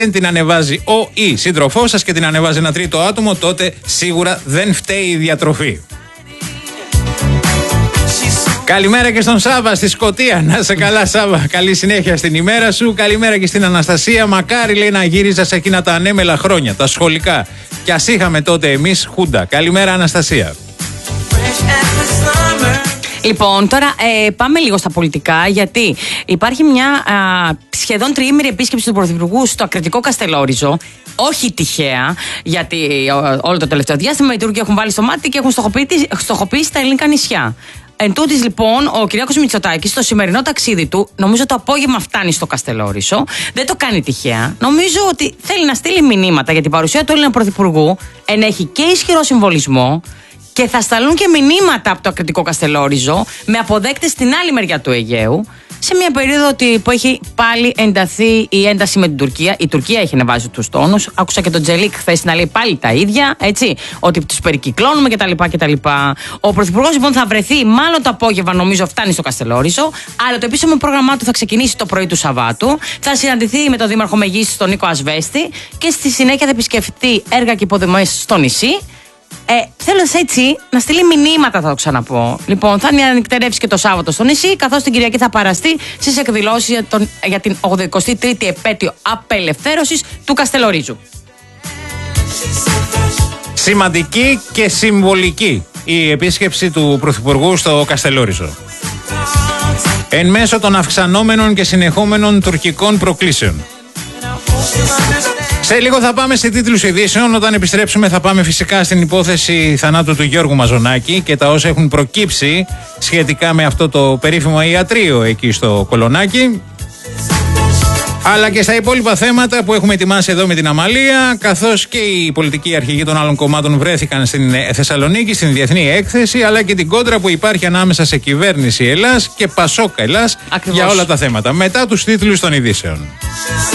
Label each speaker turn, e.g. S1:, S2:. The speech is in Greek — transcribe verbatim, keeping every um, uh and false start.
S1: δεν την ανεβάζει ο ή σύντροφός σας και την ανεβάζει ένα τρίτο άτομο, τότε σίγουρα δεν φταίει η διατροφή. Καλημέρα και στον Σάβα στη Σκωτία. Να σε καλά, Σάβα. Καλή συνέχεια στην ημέρα σου. Καλημέρα και στην Αναστασία. Μακάρι, λέει, να γύριζα σε εκείνα τα ανέμελα χρόνια, τα σχολικά. Κι ας είχαμε τότε εμείς Χούντα. Καλημέρα, Αναστασία.
S2: Λοιπόν, τώρα ε, πάμε λίγο στα πολιτικά, γιατί υπάρχει μια α, σχεδόν τριήμερη επίσκεψη του Πρωθυπουργού στο Ακριτικό Καστελόριζο. Όχι τυχαία, γιατί ό, όλο το τελευταίο διάστημα οι Τούρκοι έχουν βάλει στο μάτι και έχουν στοχοποιήσει τα ελληνικά νησιά. Εν τούτης, λοιπόν, ο Κυριάκος Μητσοτάκης στο σημερινό ταξίδι του, νομίζω το απόγευμα φτάνει στο Καστελόριζο, δεν το κάνει τυχαία. Νομίζω ότι θέλει να στείλει μηνύματα για την παρουσία του Έλληνα Πρωθυπουργού, ενέχει και ισχυρό συμβολισμό. Και θα σταλούν και μηνύματα από το Ακριτικό Καστελόριζο με αποδέκτες στην άλλη μεριά του Αιγαίου, σε μια περίοδο που έχει πάλι ενταθεί η ένταση με την Τουρκία. Η Τουρκία έχει ανεβάσει τους τόνους. Άκουσα και τον Τζελίκ χθες να λέει πάλι τα ίδια, έτσι, ότι τους περικυκλώνουμε κτλ. κτλ. Ο Πρωθυπουργός, λοιπόν, θα βρεθεί μάλλον το απόγευμα, νομίζω, φτάνει στο Καστελόριζο. Αλλά το επίσημο πρόγραμμά του θα ξεκινήσει το πρωί του Σαββάτου. Θα συναντηθεί με τον Δήμαρχο Μεγίστης, τον Νίκο Ασβέστη, και στη συνέχεια θα επισκεφτεί έργα και υποδομές στο νησί. Ε, θέλω έτσι να στείλει μηνύματα, θα το ξαναπώ. Λοιπόν, θα ανοιχτερεύσει και το Σάββατο στο νησί, καθώς την Κυριακή θα παραστεί στις εκδηλώσεις για, τον, για την ογδοηκοστή τρίτη επέτειο απελευθέρωσης του Καστελορίζου.
S1: Σημαντική και συμβολική η επίσκεψη του Πρωθυπουργού στο Καστελόριζο. Εν μέσω των αυξανόμενων και συνεχόμενων τουρκικών προκλήσεων. Σε λίγο θα πάμε σε τίτλους ειδήσεων. Όταν επιστρέψουμε θα πάμε φυσικά στην υπόθεση θανάτου του Γιώργου Μαζονάκη και τα όσα έχουν προκύψει σχετικά με αυτό το περίφημο ιατρείο εκεί στο Κολονάκι. Αλλά και στα υπόλοιπα θέματα που έχουμε ετοιμάσει εδώ με την Αμαλία, καθώς και οι πολιτικοί αρχηγοί των άλλων κομμάτων βρέθηκαν στην Θεσσαλονίκη, στην Διεθνή Έκθεση, αλλά και την κόντρα που υπάρχει ανάμεσα σε κυβέρνηση Ελλάς και Πασόκ Ελλάς για όλα τα θέματα. Μετά τους τίτλους των ειδήσεων.